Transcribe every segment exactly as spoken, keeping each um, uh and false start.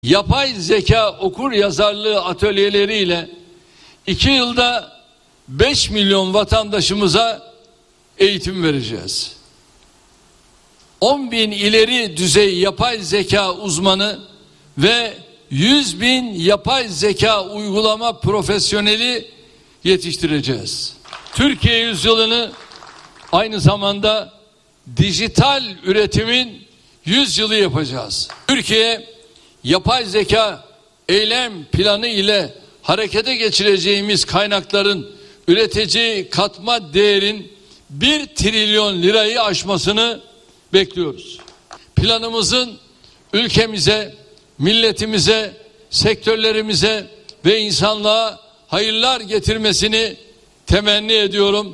Yapay zeka okur yazarlığı atölyeleriyle iki yılda beş milyon vatandaşımıza eğitim vereceğiz. on bin ileri düzey yapay zeka uzmanı ve yüz bin yapay zeka uygulama profesyoneli yetiştireceğiz. Türkiye yüzyılını aynı zamanda dijital üretimin yüzyılı yapacağız. Türkiye yapay zeka eylem planı ile harekete geçireceğimiz kaynakların üreteceği katma değerin bir trilyon lirayı aşmasını bekliyoruz. Planımızın ülkemize, milletimize, sektörlerimize ve insanlığa hayırlar getirmesini temenni ediyorum.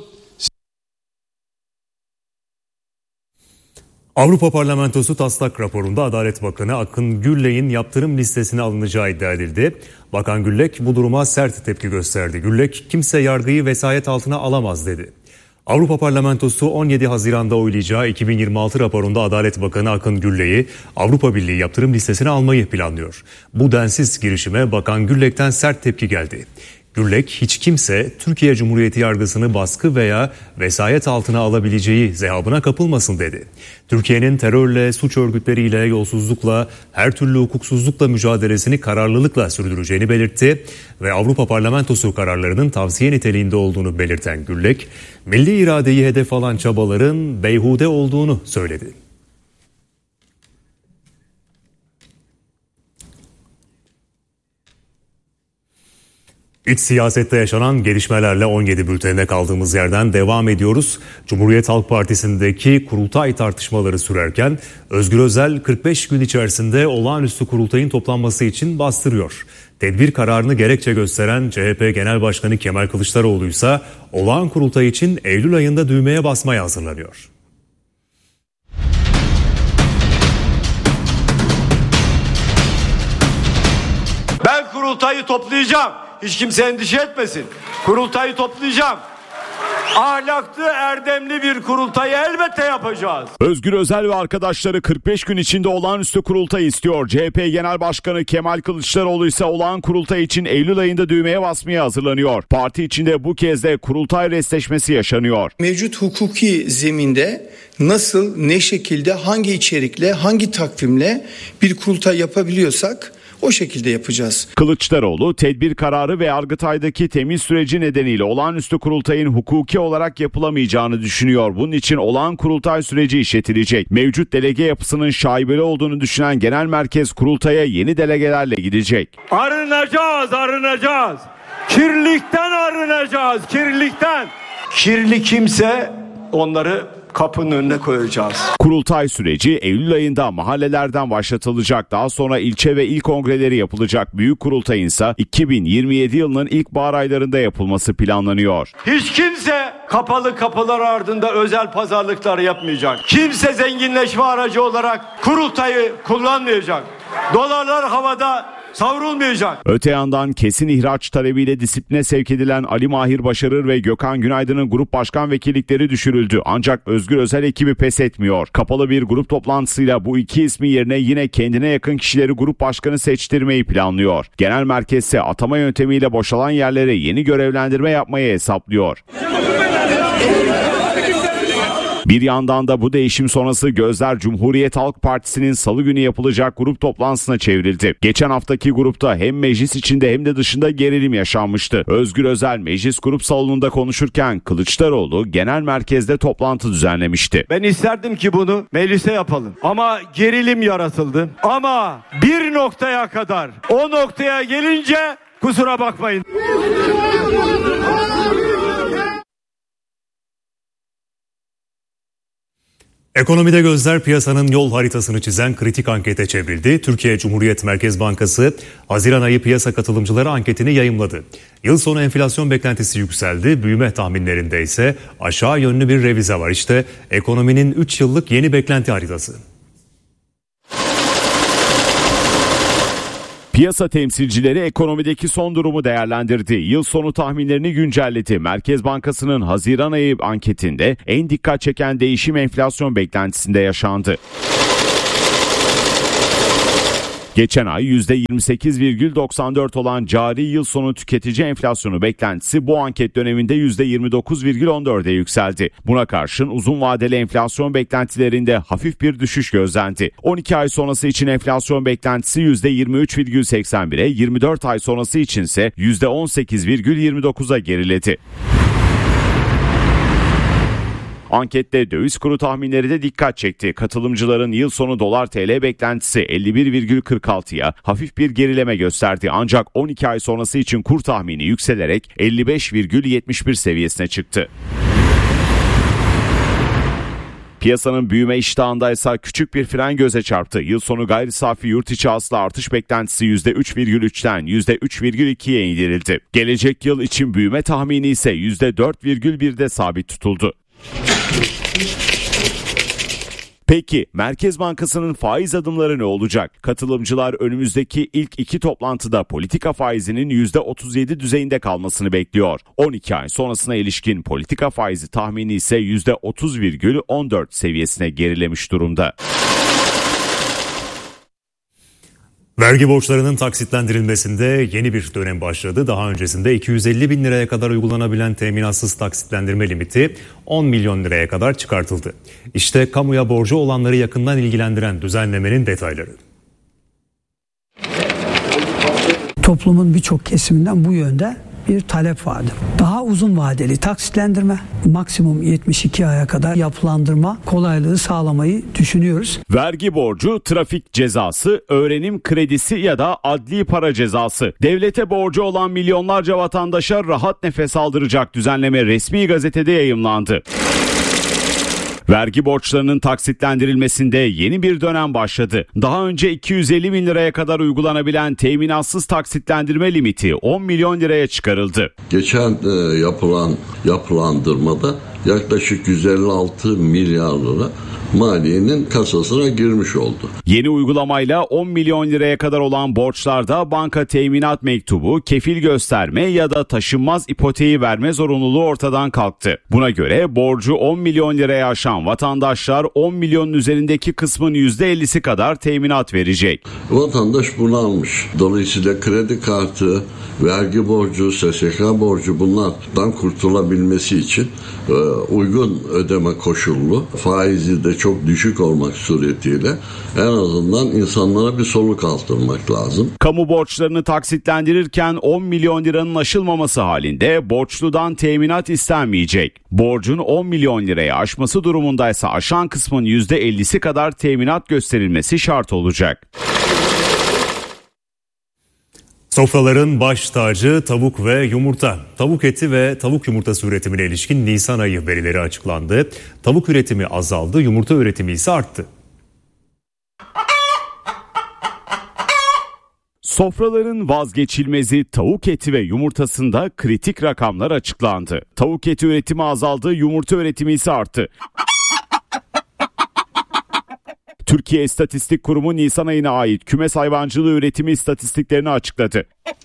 Avrupa Parlamentosu taslak raporunda Adalet Bakanı Akın Gürlek'in yaptırım listesine alınacağı iddia edildi. Bakan Gürlek bu duruma sert tepki gösterdi. Gürlek kimse yargıyı vesayet altına alamaz dedi. Avrupa Parlamentosu on yedi Haziran'da oylayacağı iki bin yirmi altı raporunda Adalet Bakanı Akın Gürlek'i Avrupa Birliği yaptırım listesine almayı planlıyor. Bu densiz girişime Bakan Gürlek'ten sert tepki geldi. Gürlek, hiç kimse Türkiye Cumhuriyeti yargısını baskı veya vesayet altına alabileceği zehabına kapılmasın dedi. Türkiye'nin terörle, suç örgütleriyle, yolsuzlukla, her türlü hukuksuzlukla mücadelesini kararlılıkla sürdüreceğini belirtti ve Avrupa Parlamentosu kararlarının tavsiye niteliğinde olduğunu belirten Gürlek, milli iradeyi hedef alan çabaların beyhude olduğunu söyledi. İç siyasette yaşanan gelişmelerle on yedi bültenine kaldığımız yerden devam ediyoruz. Cumhuriyet Halk Partisi'ndeki kurultay tartışmaları sürerken Özgür Özel kırk beş gün içerisinde olağanüstü kurultayın toplanması için bastırıyor. Tedbir kararını gerekçe gösteren C H P Genel Başkanı Kemal Kılıçdaroğlu ise olağan kurultay için Eylül ayında düğmeye basmaya hazırlanıyor. Ben kurultayı toplayacağım. Hiç kimse endişe etmesin. Kurultayı toplayacağım. Ahlaklı, erdemli bir kurultayı elbette yapacağız. Özgür Özel ve arkadaşları kırk beş gün içinde olağanüstü kurultay istiyor. C H P Genel Başkanı Kemal Kılıçdaroğlu ise olağan kurultay için Eylül ayında düğmeye basmaya hazırlanıyor. Parti içinde bu kez de kurultay restleşmesi yaşanıyor. Mevcut hukuki zeminde nasıl, ne şekilde, hangi içerikle, hangi takvimle bir kurultay yapabiliyorsak o şekilde yapacağız. Kılıçdaroğlu tedbir kararı ve Yargıtay'daki temiz süreci nedeniyle olağanüstü kurultayın hukuki olarak yapılamayacağını düşünüyor. Bunun için olağan kurultay süreci işletilecek. Mevcut delege yapısının şaibeli olduğunu düşünen genel merkez kurultaya yeni delegelerle gidecek. Arınacağız, arınacağız. Kirlilikten arınacağız, kirlilikten. Kirli kimse onları kapının önüne koyacağız. Kurultay süreci Eylül ayında mahallelerden başlatılacak. Daha sonra ilçe ve il kongreleri yapılacak. Büyük kurultayın ise iki bin yirmi yedi yılının ilkbahar aylarında yapılması planlanıyor. Hiç kimse kapalı kapılar ardında özel pazarlıklar yapmayacak. Kimse zenginleşme aracı olarak kurultayı kullanmayacak. Dolarlar havada savrulmayacak. Öte yandan kesin ihraç talebiyle disipline sevk edilen Ali Mahir Başarır ve Gökhan Günaydın'ın grup başkan vekillikleri düşürüldü. Ancak Özgür Özel ekibi pes etmiyor. Kapalı bir grup toplantısıyla bu iki ismi yerine yine kendine yakın kişileri grup başkanı seçtirmeyi planlıyor. Genel merkez ise atama yöntemiyle boşalan yerlere yeni görevlendirme yapmayı hesaplıyor. Bir yandan da bu değişim sonrası gözler Cumhuriyet Halk Partisi'nin salı günü yapılacak grup toplantısına çevrildi. Geçen haftaki grupta hem meclis içinde hem de dışında gerilim yaşanmıştı. Özgür Özel meclis grup salonunda konuşurken Kılıçdaroğlu genel merkezde toplantı düzenlemişti. Ben isterdim ki bunu meclise yapalım. Ama gerilim yaratıldı. Ama bir noktaya kadar, o noktaya gelince kusura bakmayın. Ekonomide gözler piyasanın yol haritasını çizen kritik ankete çevrildi. Türkiye Cumhuriyet Merkez Bankası Haziran ayı piyasa katılımcıları anketini yayımladı. Yıl sonu enflasyon beklentisi yükseldi. Büyüme tahminlerinde ise aşağı yönlü bir revize var. İşte ekonominin üç yıllık yeni beklenti haritası. Piyasa temsilcileri ekonomideki son durumu değerlendirdi. Yıl sonu tahminlerini güncelledi. Merkez Bankası'nın Haziran ayı anketinde en dikkat çeken değişim enflasyon beklentisinde yaşandı. Geçen ay yüzde yirmi sekiz virgül doksan dört olan cari yıl sonu tüketici enflasyonu beklentisi bu anket döneminde yüzde yirmi dokuz virgül on dörde yükseldi. Buna karşın uzun vadeli enflasyon beklentilerinde hafif bir düşüş gözlendi. on iki ay sonrası için enflasyon beklentisi yüzde yirmi üç virgül seksen bire, yirmi dört ay sonrası içinse yüzde on sekiz virgül yirmi dokuza geriledi. Ankette döviz kuru tahminleri de dikkat çekti. Katılımcıların yıl sonu dolar T L beklentisi elli bir virgül kırk altıya hafif bir gerileme gösterdi. Ancak on iki ay sonrası için kur tahmini yükselerek elli beş virgül yetmiş bir seviyesine çıktı. Piyasanın büyüme iştahındaysa küçük bir fren göze çarptı. Yıl sonu gayri safi yurt içi hasıla artış beklentisi yüzde üç virgül üçten yüzde üç virgül ikiye indirildi. Gelecek yıl için büyüme tahmini ise yüzde dört virgül birde sabit tutuldu. Peki Merkez Bankası'nın faiz adımları ne olacak? Katılımcılar önümüzdeki ilk iki toplantıda politika faizinin yüzde otuz yedi düzeyinde kalmasını bekliyor. on iki ay sonrasına ilişkin politika faizi tahmini ise yüzde otuz virgül on dört seviyesine gerilemiş durumda. Vergi borçlarının taksitlendirilmesinde yeni bir dönem başladı. Daha öncesinde iki yüz elli bin liraya kadar uygulanabilen teminatsız taksitlendirme limiti on milyon liraya kadar çıkartıldı. İşte kamuya borcu olanları yakından ilgilendiren düzenlemenin detayları. Toplumun birçok kesiminden bu yönde bir talep vardı. Daha uzun vadeli taksitlendirme, maksimum yetmiş iki aya kadar yapılandırma kolaylığı sağlamayı düşünüyoruz. Vergi borcu, trafik cezası, öğrenim kredisi ya da adli para cezası. Devlete borcu olan milyonlarca vatandaşa rahat nefes aldıracak düzenleme resmi gazetede yayımlandı. Vergi borçlarının taksitlendirilmesinde yeni bir dönem başladı. Daha önce iki yüz elli bin liraya kadar uygulanabilen teminatsız taksitlendirme limiti on milyon liraya çıkarıldı. Geçen e, yapılan yapılandırmada yaklaşık yüz elli altı milyar lira maliyenin kasasına girmiş oldu. Yeni uygulamayla on milyon liraya kadar olan borçlarda banka teminat mektubu, kefil gösterme ya da taşınmaz ipoteği verme zorunluluğu ortadan kalktı. Buna göre borcu on milyon liraya aşan vatandaşlar on milyonun üzerindeki kısmın yüzde ellisi kadar teminat verecek. Vatandaş bunu almış. Dolayısıyla kredi kartı, vergi borcu, S S K borcu bunlardan kurtulabilmesi için e, uygun ödeme koşullu, faizi de çok düşük olmak suretiyle en azından insanlara bir soluk aldırmak lazım. Kamu borçlarını taksitlendirirken on milyon liranın aşılmaması halinde borçludan teminat istenmeyecek. Borcun on milyon liraya aşması durumundaysa aşan kısmın yüzde ellisi kadar teminat gösterilmesi şart olacak. Sofraların baş tacı tavuk ve yumurta. Tavuk eti ve tavuk yumurtası üretimine ilişkin Nisan ayı verileri açıklandı. Tavuk üretimi azaldı, yumurta üretimi ise arttı. Sofraların vazgeçilmezi tavuk eti ve yumurtasında kritik rakamlar açıklandı. Tavuk eti üretimi azaldı, yumurta üretimi ise arttı. Türkiye İstatistik Kurumu Nisan ayına ait kümes hayvancılığı üretimi istatistiklerini açıkladı.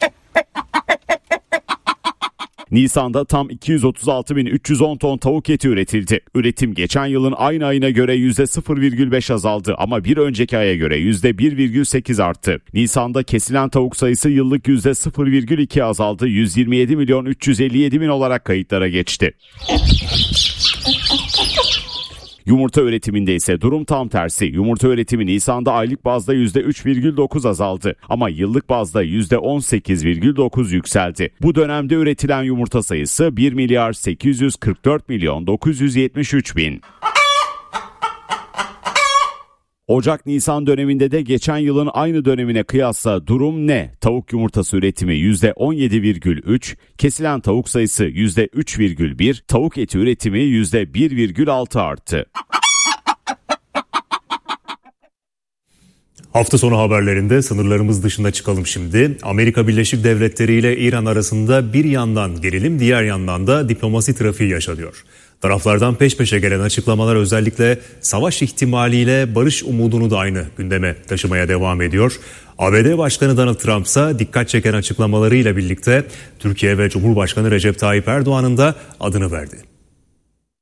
Nisan'da tam iki yüz otuz altı bin üç yüz on ton tavuk eti üretildi. Üretim geçen yılın aynı ayına göre yüzde sıfır virgül beş azaldı ama bir önceki aya göre yüzde bir virgül sekiz arttı. Nisan'da kesilen tavuk sayısı yıllık yüzde sıfır virgül iki azaldı. yüz yirmi yedi milyon üç yüz elli yedi bin olarak kayıtlara geçti. Yumurta üretiminde ise durum tam tersi. Yumurta üretimi Nisan'da aylık bazda yüzde üç virgül dokuz azaldı ama yıllık bazda yüzde on sekiz virgül dokuz yükseldi. Bu dönemde üretilen yumurta sayısı bir milyar sekiz yüz kırk dört milyon dokuz yüz yetmiş üç bin. Ocak-Nisan döneminde de geçen yılın aynı dönemine kıyasla durum ne? Tavuk yumurtası üretimi yüzde on yedi virgül üç, kesilen tavuk sayısı yüzde üç virgül bir, tavuk eti üretimi yüzde bir virgül altı arttı. Hafta sonu haberlerinde sınırlarımız dışında çıkalım şimdi. Amerika Birleşik Devletleri ile İran arasında bir yandan gerilim, diğer yandan da diplomasi trafiği yaşanıyor. Taraflardan peş peşe gelen açıklamalar özellikle savaş ihtimaliyle barış umudunu da aynı gündeme taşımaya devam ediyor. A B D Başkanı Donald Trump ise dikkat çeken açıklamalarıyla birlikte Türkiye ve Cumhurbaşkanı Recep Tayyip Erdoğan'ın da adını verdi.